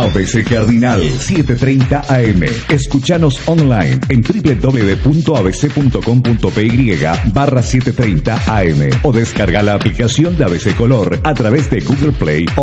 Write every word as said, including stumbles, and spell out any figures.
A B C Cardinal setecientos treinta A M. Escuchanos online en w w w punto a b c punto com punto p y barra setecientos treinta A M o descarga la aplicación de A B C Color a través de Google Play